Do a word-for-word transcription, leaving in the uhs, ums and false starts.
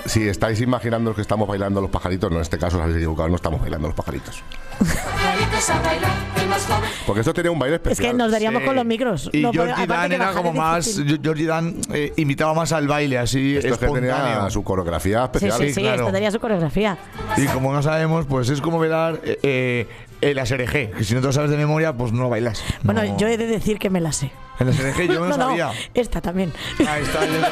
si estáis imaginando que estamos bailando los pajaritos, no, en este caso os habéis equivocado, no estamos bailando los pajaritos. Porque esto tenía un baile especial. Es que nos daríamos Sí. con los micros. Y No, Georgie aparte Dan que era bajar como es más. difícil. Georgie Dan eh, imitaba más al baile, así Esto es que espontáneo. tenía su coreografía Sí, especial. sí, Sí, sí, claro. esto tenía su coreografía. Y como no sabemos, pues es como bailar eh, eh, el A S R G, que si no te lo sabes de memoria, pues no lo bailas. Bueno, No. yo he de decir que me la sé. El A S R G yo no, no, sabía. no, esta también. Ahí está.